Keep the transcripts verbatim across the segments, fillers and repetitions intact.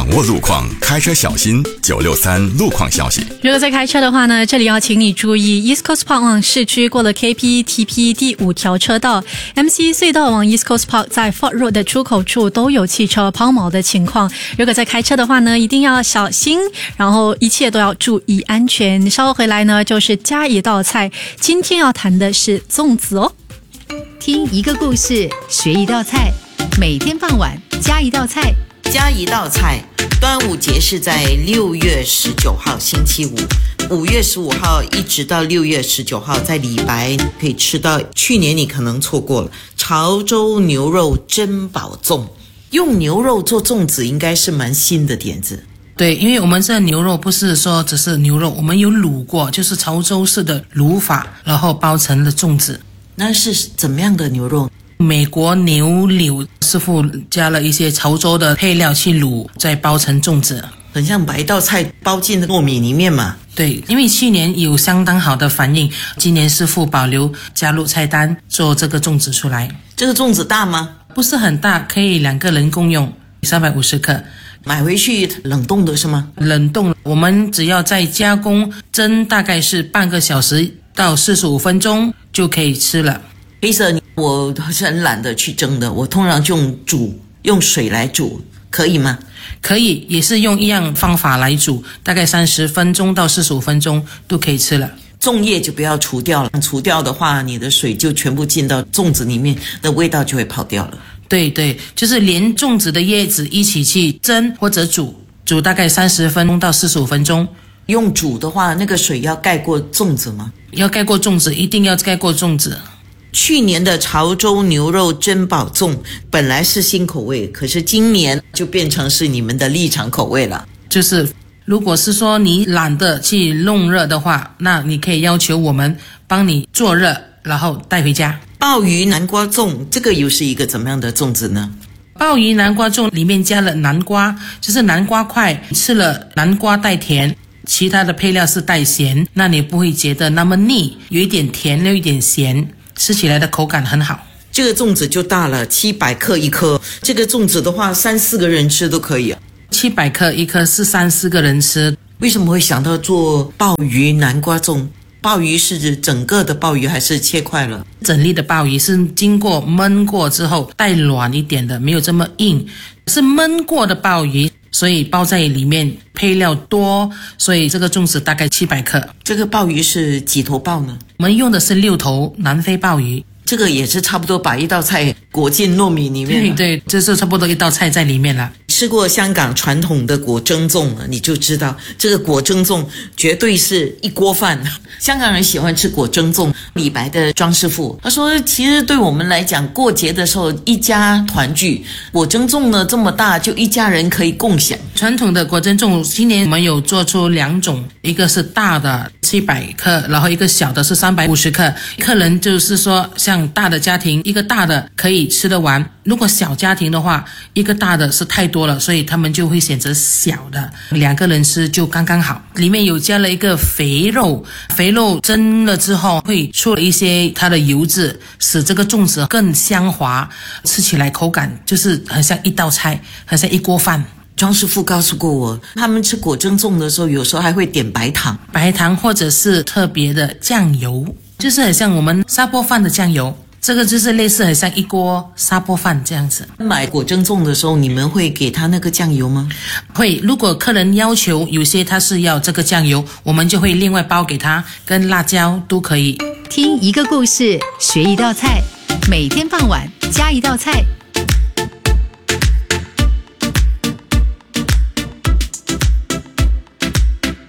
掌握路况，开车小心。九六三路况消息。 如果在开车的话呢，这里要请你注意 East Coast Park 往市区过了 K P T P 第五条车道 M C 隧道往 East Coast Park 在 Fort Road 的出口处都有汽车抛锚的情况。如果在开车的话呢，一定要小心，然后一切都要注意安全。稍后回来呢，就是加一道菜，今天要谈的是粽子哦。 听一个故事，学一道菜，每天傍晚加一道菜。 加一道菜，端午节是在六月十九号星期五，五月十五号一直到六月十九号，在李白可以吃到去年你可能错过了潮州牛肉珍宝粽。用牛肉做粽子应该是蛮新的点子。 对，因为我们这牛肉不是说只是牛肉，我们有卤过，就是潮州式的卤法，然后包成了粽子。 那是怎么样的牛肉？ 美国牛柳师傅加了一些潮州的配料去卤，再包成粽子， 很像把一道菜包进糯米里面嘛。 对，因为去年有相当好的反应，今年师傅保留加入菜单做这个粽子出来。 这个粽子大吗？ 不是很大，可以两个人共用，三百五十克。 买回去冷冻的是吗？ 冷冻，我们只要再加工蒸，大概是半个小时到四十五分钟就可以吃了。 黑色，我是很懒得去蒸的，我通常就用煮，用水来煮，可以吗？ 可以，也是用一样方法来煮，大概三十分钟到四十五分钟都可以吃了。 粽叶就不要除掉了，除掉的话，你的水就全部进到粽子里面，那味道就会跑掉了。 对对，就是连粽子的叶子一起去蒸或者煮，煮大概三十分钟到四十五分钟。 用煮的话，那个水要盖过粽子吗？ 要盖过粽子，一定要盖过粽子。 去年的潮州牛肉珍宝粽本来是新口味，可是今年就变成是你们的立场口味了。 就是如果是说你懒得去弄热的话，那你可以要求我们帮你做热，然后带回家。 鲍鱼南瓜粽，这个又是一个怎么样的粽子呢？ 鲍鱼南瓜粽里面加了南瓜，就是南瓜块，吃了南瓜带甜，其他的配料是带咸，那你不会觉得那么腻，有一点甜，有一点咸，吃起来的口感很好。 这个粽子就大了，七百克一颗。这个粽子的话，三四个人吃都可以。 七百克一颗是三四个人吃。 为什么会想到做鲍鱼南瓜粽？鲍鱼是指整个的鲍鱼还是切块了？ 整粒的鲍鱼是经过焖过之后带软一点的，没有这么硬，是焖过的鲍鱼，所以包在里面，配料多，所以这个粽子大概七百克。 这个鲍鱼是几头鲍呢？ 我们用的是六头南非鲍鱼。 这个也是差不多把一道菜裹进糯米里面了。 对对，这是差不多一道菜在里面了。 吃过香港传统的果蒸粽你就知道，这个果蒸粽绝对是一锅饭。香港人喜欢吃果蒸粽。李白的庄师傅他说，其实对我们来讲，过节的时候一家团聚，果蒸粽呢这么大，就一家人可以共享。 传统的果蒸粽今年我们有做出两种，一个是大的七百克，然后一个小的是三百五十克。客人就是说像大的家庭，一个大的可以吃得完，如果小家庭的话，一个大的是太多了，所以他们就会选择小的，两个人吃就刚刚好。里面有加了一个肥肉，肥肉蒸了之后会出了一些它的油脂，使这个粽子更香滑，吃起来口感就是很像一道菜，很像一锅饭。 庄师傅告诉过我，他们吃果蒸粽的时候有时候还会点白糖， 白糖或者是特别的酱油，就是很像我们砂锅饭的酱油，这个就是类似很像一锅砂锅饭这样子。 买果蒸粽的时候你们会给他那个酱油吗？ 会，如果客人要求有些他是要这个酱油，我们就会另外包给他，跟辣椒都可以。 听一个故事，学一道菜，每天傍晚加一道菜。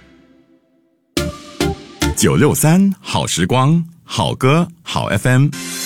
九六三好时光，好歌好 F M。